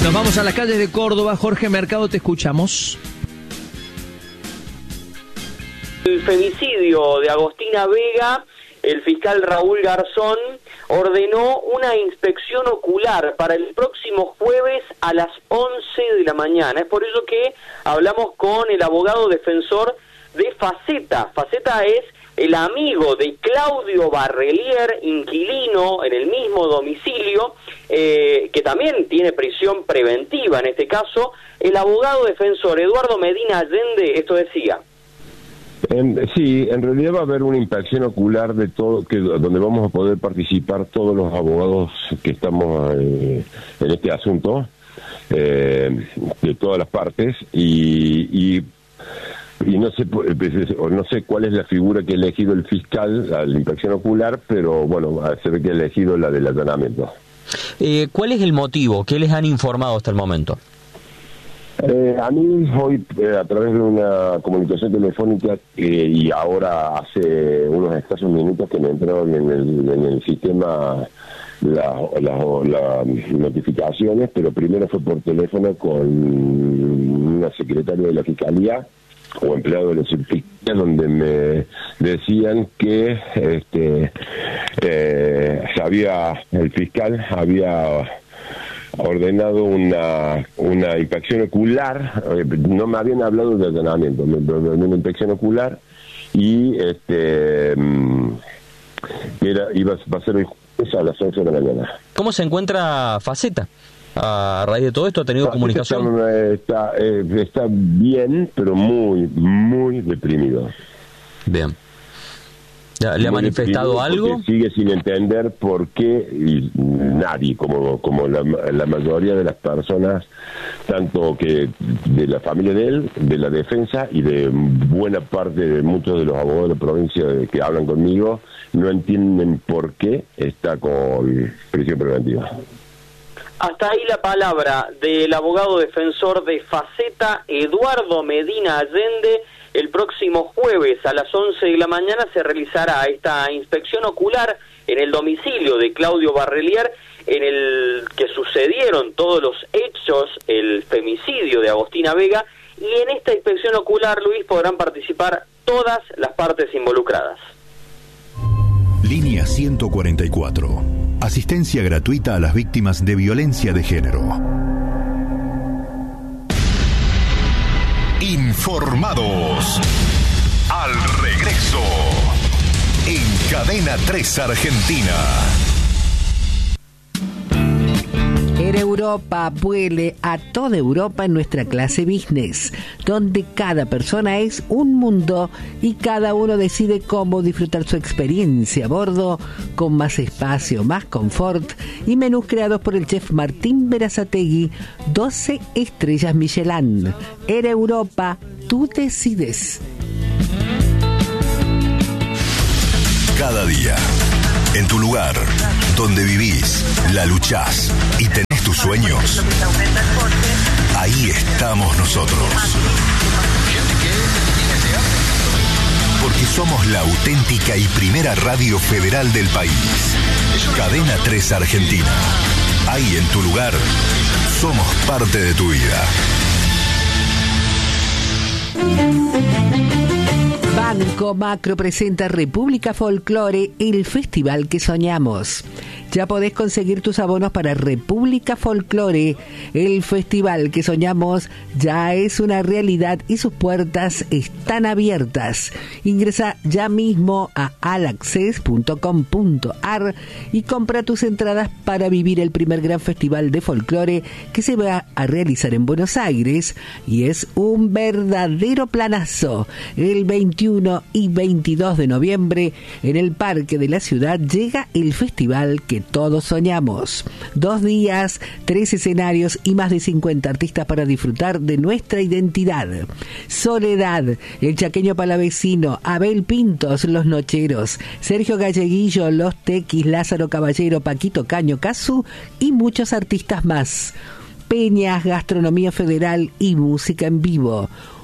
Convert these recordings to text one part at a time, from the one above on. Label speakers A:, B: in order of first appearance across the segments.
A: Nos vamos a las calles de Córdoba. Jorge Mercado, te escuchamos.
B: El femicidio de Agostina Vega, el fiscal Raúl Garzón ordenó una inspección ocular para el próximo jueves a las 11 de la mañana. Es por ello que hablamos con el abogado defensor de Faceta. Faceta es el amigo de Claudio Barrelier, inquilino en el mismo domicilio, que también tiene prisión preventiva en este caso. El abogado defensor Eduardo Medina Allende esto decía.
C: Sí, en realidad va a haber una inspección ocular de todo, donde vamos a poder participar todos los abogados que estamos en este asunto, de todas las partes, y no sé cuál es la figura que ha elegido el fiscal a la inspección ocular, pero bueno, se ve que ha elegido la del allanamiento.
D: ¿Cuál es el motivo? ¿Qué les han informado hasta el momento?
C: A mí hoy, a través de una comunicación telefónica, y ahora hace unos escasos minutos que me entraron en el sistema las notificaciones, pero primero fue por teléfono con una secretaria de la Fiscalía o empleado de la Subfiscalía, donde me decían que el fiscal había ordenado una inspección ocular. No me habían hablado de allanamiento, me ordenó una inspección ocular y va a ser el jueves a las 11 de la mañana.
D: ¿Cómo se encuentra Faceta? A raíz de todo esto, ¿ha tenido comunicación?
C: Está bien, pero muy, muy deprimido.
D: Bien. ¿Le ha manifestado algo?
C: Sigue sin entender por qué, y nadie, como la mayoría de las personas, tanto que de la familia de él, de la defensa y de buena parte de muchos de los abogados de la provincia que hablan conmigo, no entienden por qué está con prisión preventiva.
B: Hasta ahí la palabra del abogado defensor de Faceta, Eduardo Medina Allende. El próximo jueves a las 11 de la mañana se realizará esta inspección ocular en el domicilio de Claudio Barrelier, en el que sucedieron todos los hechos, el femicidio de Agostina Vega, y en esta inspección ocular, Luis, podrán participar todas las partes involucradas.
E: Línea 144. Asistencia gratuita a las víctimas de violencia de género. Informados. Al regreso. En Cadena 3 Argentina.
F: Air Europa vuele a toda Europa en nuestra clase business, donde cada persona es un mundo y cada uno decide cómo disfrutar su experiencia a bordo, con más espacio, más confort y menús creados por el chef Martín Berazategui, 12 estrellas Michelin. Air Europa, tú decides.
E: Cada día, en tu lugar, donde vivís, la luchás y tenés tus sueños, ahí estamos nosotros. Porque somos la auténtica y primera radio federal del país. Cadena 3 Argentina. Ahí en tu lugar, somos parte de tu vida.
F: Banco Macro presenta República Folklore, el festival que soñamos. Ya podés conseguir tus abonos para República Folklore. El festival que soñamos ya es una realidad y sus puertas están abiertas. Ingresa ya mismo a alaccess.com.ar y compra tus entradas para vivir el primer gran festival de folclore que se va a realizar en Buenos Aires, y es un verdadero planazo. El 21 y 22 de noviembre en el Parque de la Ciudad llega el festival que todos soñamos. 2 días, 3 escenarios y más de 50 artistas para disfrutar de nuestra identidad. Soledad, el chaqueño palavecino, Abel Pintos, Los Nocheros, Sergio Galleguillo, Los Tequis, Lázaro Caballero, Paquito Caño, Cazzu y muchos artistas más. Peñas, gastronomía federal y música en vivo.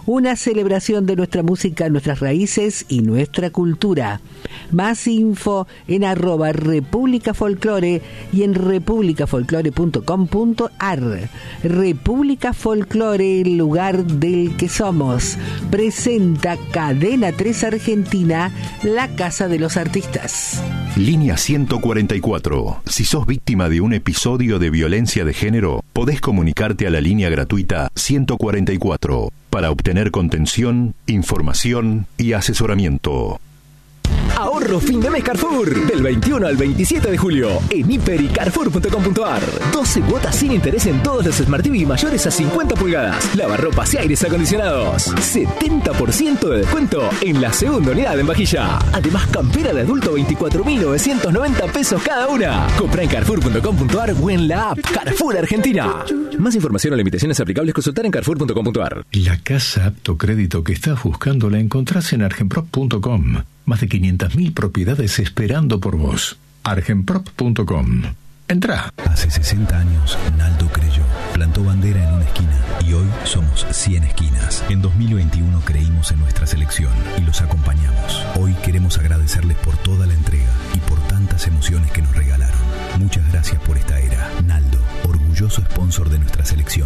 F: una celebración de nuestra música, nuestras raíces y nuestra cultura. Más info en @República Folclore y en republicafolclore.com.ar. República Folclore, el lugar del que somos. Presenta Cadena 3 Argentina, la casa de los artistas.
E: Línea 144. Si sos víctima de un episodio de violencia de género, podés comunicarte a la línea gratuita 144 para obtener contención, información y asesoramiento.
G: Ahorro fin de mes Carrefour, del 21 al 27 de julio, en hiper y carrefour.com.ar. 12 cuotas sin interés en todos los Smart TV mayores a 50 pulgadas, lavarropas y aires acondicionados. 70% de descuento en la segunda unidad en vajilla. Además, campera de adulto 24.990 pesos cada una. Compra en carrefour.com.ar o en la app Carrefour Argentina. Más información o limitaciones aplicables, consultar en carrefour.com.ar.
H: La casa apto crédito que estás buscando la encontrás en argenprop.com. Más de 500.000 propiedades esperando por vos. argenprop.com. Entrá.
I: Hace 60 años, Naldo creyó, plantó bandera en una esquina y hoy somos 100 esquinas. En 2021 creímos en nuestra selección y los acompañamos. Hoy queremos agradecerles por toda la entrega y por tantas emociones que nos regalaron. Muchas gracias por esta era. Naldo, orgulloso sponsor de nuestra selección.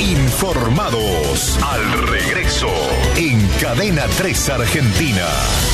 E: Informados al regreso en Cadena 3 Argentina.